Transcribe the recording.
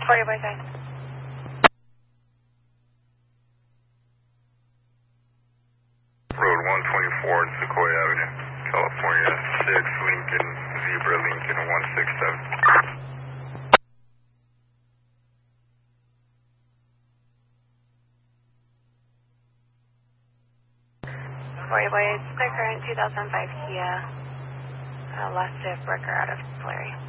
For you, by side. Road 124, Sequoia Avenue, California, 6, Lincoln, Zebra, Lincoln, 167. For you, by the current 2005 Kia, last shift worker out of Tulare.